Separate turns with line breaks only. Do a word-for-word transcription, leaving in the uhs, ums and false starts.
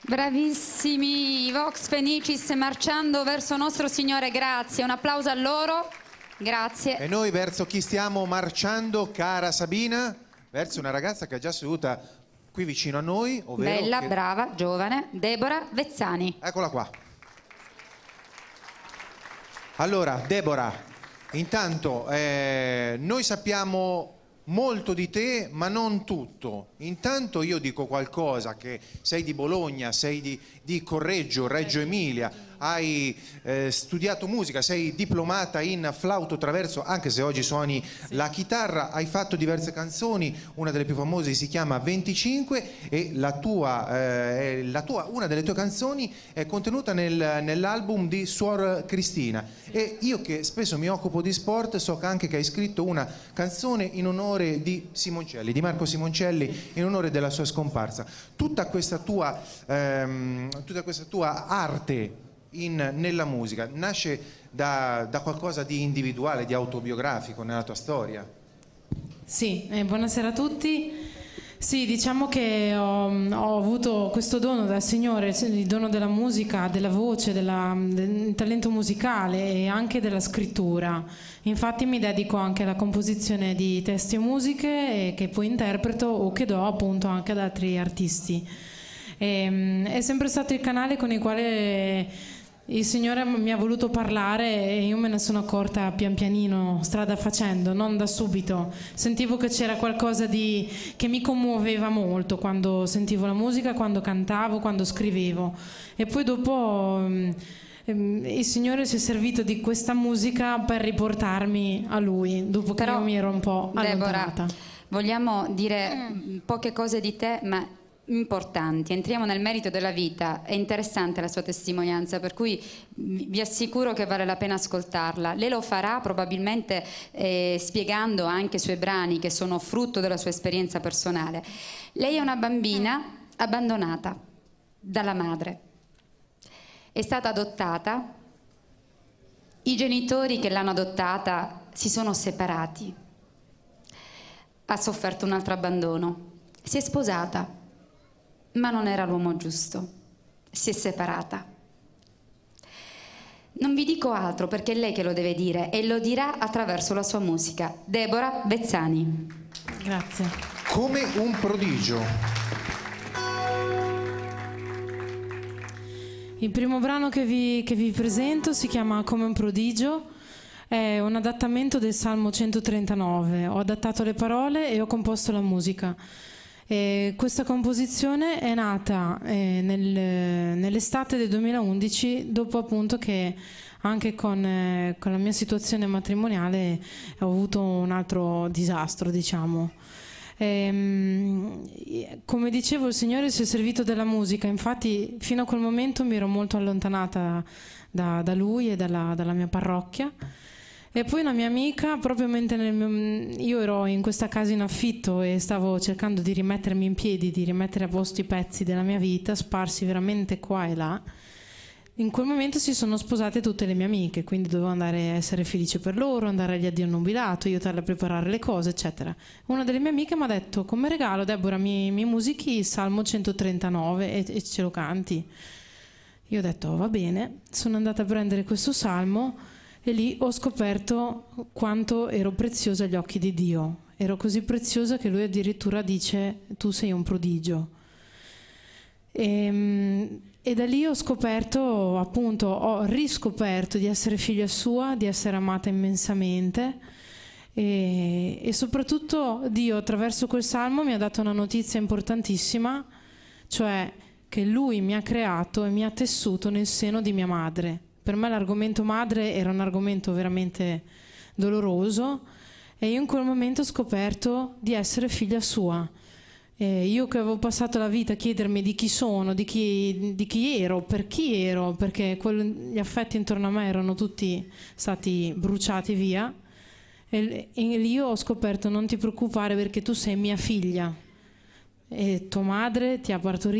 Bravissimi i Vox Fenicis marciando verso nostro Signore, grazie, un applauso a loro, grazie.
E noi verso chi stiamo marciando, cara Sabina? Verso una ragazza che è già seduta qui vicino a noi, ovvero...
Bella,
che...
brava, giovane, Deborah Vezzani.
Eccola qua. Allora, Deborah, intanto eh, noi sappiamo molto di te, ma non tutto. Intanto io dico qualcosa, che sei di Bologna, sei di, di Correggio, Reggio Emilia, hai eh, studiato musica, sei diplomata in flauto traverso, anche se oggi suoni la chitarra, hai fatto diverse canzoni, una delle più famose si chiama venticinque e la tua, eh, la tua, una delle tue canzoni è contenuta nel, nell'album di Suor Cristina. E io che spesso mi occupo di sport so anche che hai scritto una canzone in onore di Simoncelli, di Marco Simoncelli, in onore della sua scomparsa. Tutta questa tua, ehm, tutta questa tua arte in, nella musica nasce da, da qualcosa di individuale, di autobiografico nella tua storia?
Sì, eh, buonasera a tutti. Sì, diciamo che ho, ho avuto questo dono dal Signore, il dono della musica, della voce, della, del talento musicale e anche della scrittura. Infatti mi dedico anche alla composizione di testi e musiche che poi interpreto o che do appunto anche ad altri artisti. E, è sempre stato il canale con il quale il Signore mi ha voluto parlare e io me ne sono accorta pian pianino, strada facendo, non da subito. Sentivo che c'era qualcosa di, che mi commuoveva molto quando sentivo la musica, quando cantavo, quando scrivevo. E poi dopo ehm, il Signore si è servito di questa musica per riportarmi a Lui, dopo che
Però,
io mi ero un po' allontanata.
Deborah, vogliamo dire poche cose di te, ma importanti. Entriamo nel merito della vita. È interessante la sua testimonianza, per cui vi assicuro che vale la pena ascoltarla. Lei lo farà probabilmente eh, spiegando anche i suoi brani che sono frutto della sua esperienza personale. Lei è una bambina abbandonata dalla madre, è stata adottata, i genitori che l'hanno adottata si sono separati, ha sofferto un altro abbandono, si è sposata ma non era l'uomo giusto, si è separata. Non vi dico altro perché è lei che lo deve dire e lo dirà attraverso la sua musica. Deborah Vezzani.
Grazie.
Come un prodigio.
Il primo brano che vi, che vi presento si chiama Come un prodigio, è un adattamento del Salmo centotrentanove. Ho adattato le parole e ho composto la musica. E questa composizione è nata eh, nel, nell'estate del duemilaundici, dopo appunto che anche con, eh, con la mia situazione matrimoniale ho avuto un altro disastro, diciamo. E, come dicevo, il Signore si è servito della musica, infatti fino a quel momento mi ero molto allontanata da, da Lui e dalla, dalla mia parrocchia. E poi una mia amica, proprio mentre nel mio, io ero in questa casa in affitto e stavo cercando di rimettermi in piedi, di rimettere a posto i pezzi della mia vita, sparsi veramente qua e là, in quel momento si sono sposate tutte le mie amiche, quindi dovevo andare a essere felice per loro, andare agli addio nubilato, aiutarle a preparare le cose, eccetera. Una delle mie amiche mi ha detto: come regalo, Deborah, mi, mi musichi il Salmo centotrentanove e, e ce lo canti. Io ho detto: oh, va bene. Sono andata a prendere questo salmo e lì ho scoperto quanto ero preziosa agli occhi di Dio. Ero così preziosa che Lui addirittura dice: tu sei un prodigio. E, e da lì ho scoperto, appunto, ho riscoperto di essere figlia sua, di essere amata immensamente. E, e soprattutto Dio, attraverso quel salmo, mi ha dato una notizia importantissima, cioè che Lui mi ha creato e mi ha tessuto nel seno di mia madre. Per me l'argomento madre era un argomento veramente doloroso e io in quel momento ho scoperto di essere figlia sua. E io che avevo passato la vita a chiedermi di chi sono, di chi, di chi ero, per chi ero, perché quello, gli affetti intorno a me erano tutti stati bruciati via, e, e lì ho scoperto: non ti preoccupare perché tu sei mia figlia e tua madre ti ha partorito